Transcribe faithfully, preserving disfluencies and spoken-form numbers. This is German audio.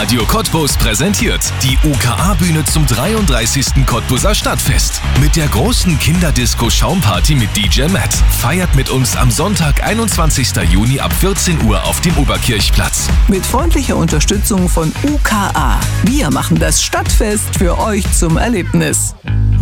Radio Cottbus präsentiert die U K A-Bühne zum dreiunddreißigsten Cottbuser Stadtfest. Mit der großen Kinderdisco Schaumparty mit D J Matt. Feiert mit uns am Sonntag, einundzwanzigsten Juni ab vierzehn Uhr auf dem Oberkirchplatz. Mit freundlicher Unterstützung von U K A. Wir machen das Stadtfest für euch zum Erlebnis.